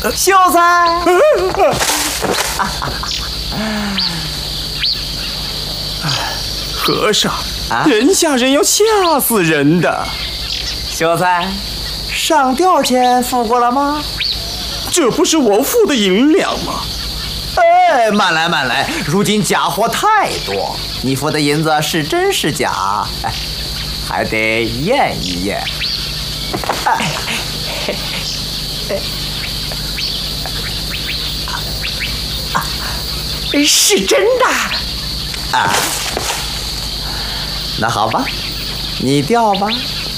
秀才， 和尚，人吓人要吓死人的。 秀才，上吊钱付过了吗？ 这不是我付的银两吗？ 哎，慢来慢来，如今假货太多，你付的银子是真是假？哎，还得验一验。是真的啊。那好吧，你吊吧。